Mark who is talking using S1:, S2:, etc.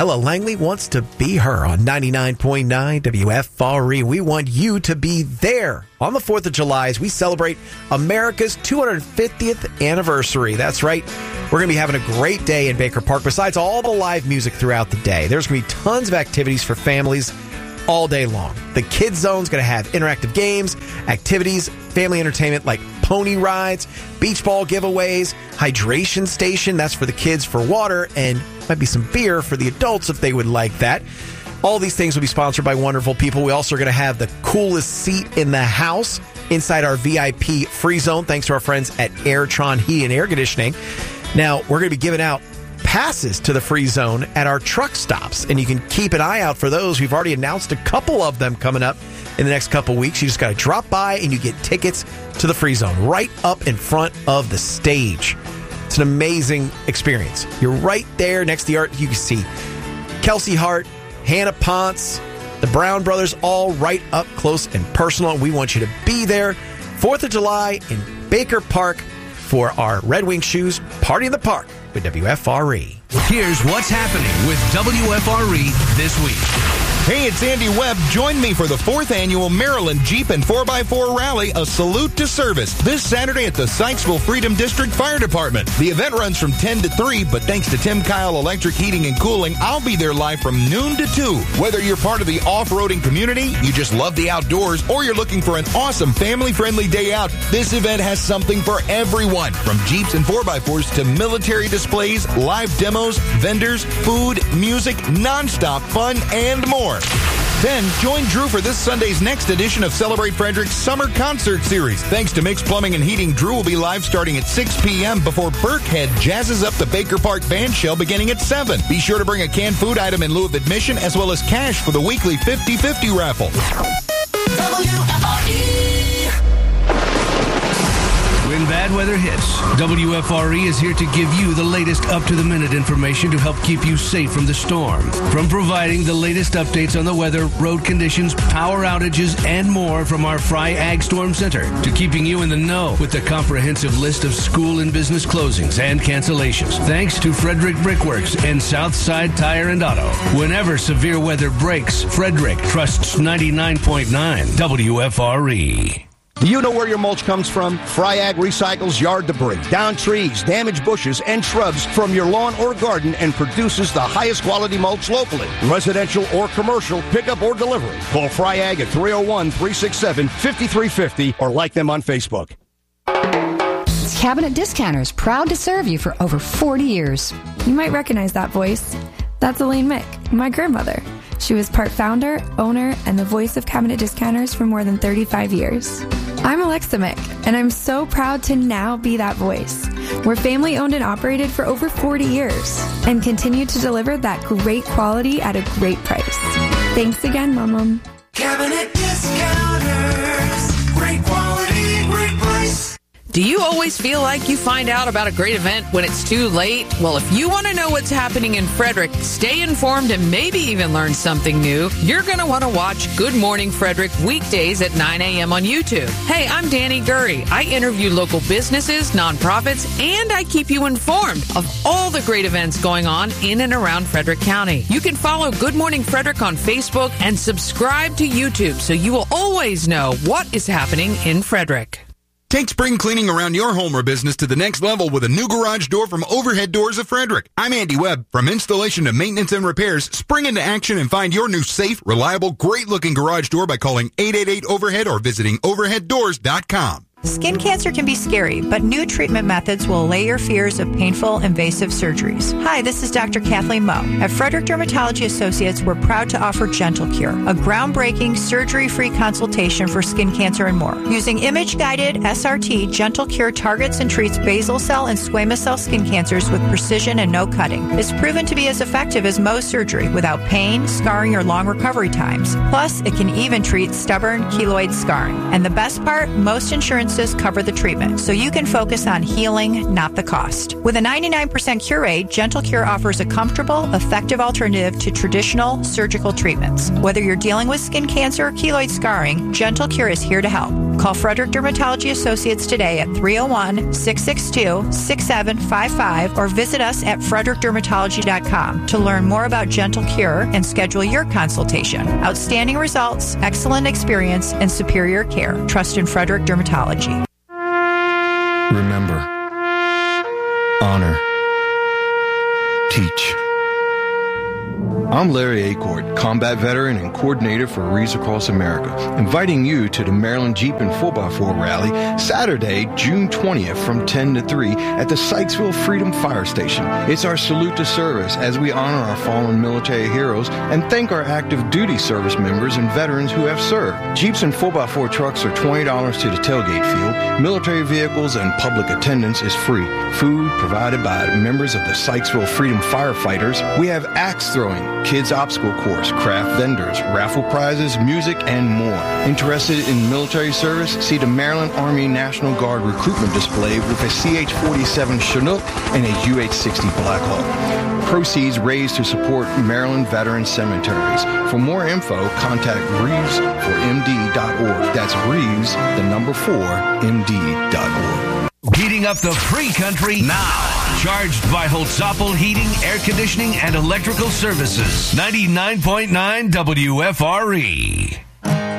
S1: Ella Langley wants to be her on 99.9 WFRE. We want you to be there on the 4th of July as we celebrate America's 250th anniversary. That's right. We're going to be having a great day in Baker Park. Besides all the live music throughout the day, there's going to be tons of activities for families all day long. The Kids Zone's going to have interactive games, activities, family entertainment like pony rides, beach ball giveaways, hydration station, that's for the kids for water, and might be some beer for the adults if they would like that. All these things will be sponsored by wonderful people. We also are going to have the coolest seat in the house inside our VIP free zone, thanks to our friends at Airtron Heating and Air Conditioning. Now, we're going to be giving out passes to the free zone at our truck stops, and you can keep an eye out for those. We've already announced a couple of them coming up in the next couple weeks. You just got to drop by and you get tickets to the free zone right up in front of the stage. It's an amazing experience. You're right there next to the art. You can see Kelsey Hart, Hannah Ponce, the Brown brothers, all right up close and personal. We want you to be there 4th of July in Baker Park for our Red Wing Shoes Party in the Park with WFRE.
S2: Here's what's happening with WFRE this week.
S3: Hey, it's Andy Webb. Join me for the 4th annual Maryland Jeep and 4x4 Rally, A Salute to Service, this Saturday at the Sykesville Freedom District Fire Department. The event runs from 10 to 3, but thanks to Tim Kyle Electric Heating and Cooling, I'll be there live from noon to 2. Whether you're part of the off-roading community, you just love the outdoors, or you're looking for an awesome family-friendly day out, this event has something for everyone. From Jeeps and 4x4s to military displays, live demos, vendors, food, music, nonstop fun, and more. Then, join Drew for this Sunday's next edition of Celebrate Frederick's Summer Concert Series. Thanks to Mix Plumbing and Heating, Drew will be live starting at 6 p.m. before Burkhead jazzes up the Baker Park Band Shell beginning at 7. Be sure to bring a canned food item in lieu of admission, as well as cash for the weekly 50-50 raffle.
S2: When bad weather hits, WFRE is here to give you the latest up-to-the-minute information to help keep you safe from the storm. From providing the latest updates on the weather, road conditions, power outages, and more from our Fry Ag Storm Center, to keeping you in the know with the comprehensive list of school and business closings and cancellations. Thanks to Frederick Brickworks and Southside Tire and Auto. Whenever severe weather breaks, Frederick trusts 99.9 WFRE.
S4: Do you know where your mulch comes from? Fryag recycles yard debris, down trees, damaged bushes, and shrubs from your lawn or garden and produces the highest quality mulch locally. Residential or commercial, pickup or delivery. Call Fryag at 301-367-5350 or like them on Facebook.
S5: It's Cabinet Discounters, proud to serve you for over 40 years.
S6: You might recognize that voice. That's Elaine Mick, my grandmother. She was part founder, owner, and the voice of Cabinet Discounters for more than 35 years. I'm Alexa Mick, and I'm so proud to now be that voice. We're family owned and operated for over 40 years and continue to deliver that great quality at a great price. Thanks again, Mom.
S7: Cabinet Discounters. Great quality, great price.
S8: Do you always feel like you find out about a great event when it's too late? Well, if you want to know what's happening in Frederick, stay informed, and maybe even learn something new, you're going to want to watch Good Morning Frederick weekdays at 9 a.m. on YouTube. Hey, I'm Danny Gurry. I interview local businesses, nonprofits, and I keep you informed of all the great events going on in and around Frederick County. You can follow Good Morning Frederick on Facebook and subscribe to YouTube so you will always know what is happening in Frederick.
S3: Take spring cleaning around your home or business to the next level with a new garage door from Overhead Doors of Frederick. I'm Andy Webb. From installation to maintenance and repairs, spring into action and find your new safe, reliable, great-looking garage door by calling 888-OVERHEAD or visiting overheaddoors.com.
S9: Skin cancer can be scary, but new treatment methods will allay your fears of painful, invasive surgeries. Hi, this is Dr. Kathleen Moe. At Frederick Dermatology Associates, we're proud to offer Gentle Cure, a groundbreaking, surgery-free consultation for skin cancer and more. Using image-guided SRT, Gentle Cure targets and treats basal cell and squamous cell skin cancers with precision and no cutting. It's proven to be as effective as Mohs surgery without pain, scarring, or long recovery times. Plus, it can even treat stubborn keloid scarring. And the best part, most insurance cover the treatment, so you can focus on healing, not the cost. With a 99% cure rate, Gentle Cure offers a comfortable, effective alternative to traditional surgical treatments. Whether you're dealing with skin cancer or keloid scarring, Gentle Cure is here to help. Call Frederick Dermatology Associates today at 301-662-6755 or visit us at frederickdermatology.com to learn more about Gentle Cure and schedule your consultation. Outstanding results, excellent experience, and superior care. Trust in Frederick Dermatology.
S10: Remember, honor, teach. I'm Larry Acord, combat veteran and coordinator for Rees Across America, inviting you to the Maryland Jeep and 4x4 Rally Saturday, June 20th from 10 to 3 at the Sykesville Freedom Fire Station. It's our salute to service as we honor our fallen military heroes and thank our active duty service members and veterans who have served. Jeeps and 4x4 trucks are $20 to the tailgate field. Military vehicles and public attendance is free. Food provided by members of the Sykesville Freedom Firefighters. We have axe throwing, kids obstacle course, craft vendors, raffle prizes, music, and more. Interested in military service? See the Maryland Army National Guard recruitment display with a CH-47 Chinook and a UH-60 Black Hawk. Proceeds raised to support Maryland Veteran Cemeteries. For more info, contact reeves4md.org. That's Reeves, the number 4, md.org.
S2: Heating up the free country now. Charged by Holtzapfel Heating, Air Conditioning, and Electrical Services. 99.9 WFRE.